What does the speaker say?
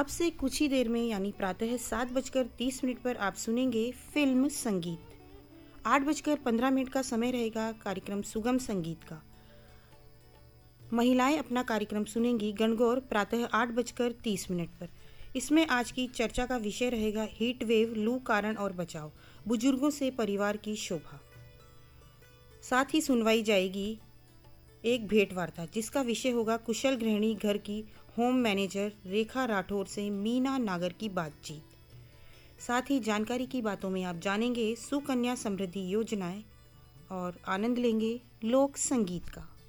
अब से कुछ ही देर में यानी प्रातः 7:30 पर आप सुनेंगे फिल्म संगीत। 8:15 का समय रहेगा कार्यक्रम सुगम संगीत का। महिलाएं अपना कार्यक्रम सुनेंगी गणगौर प्रातः 8:30 पर। इसमें आज की चर्चा का विषय रहेगा हीट वेव, लू कारण और बचाव, बुजुर्गों से परिवार की शोभा। साथ ही सुनवाई जाएगी एक भेंट वार्ता जिसका विषय होगा कुशल गृहिणी घर की होम मैनेजर रेखा राठौर से मीना नागर की बातचीत। साथ ही जानकारी की बातों में आप जानेंगे सुकन्या समृद्धि योजनाएं और आनंद लेंगे लोक संगीत का।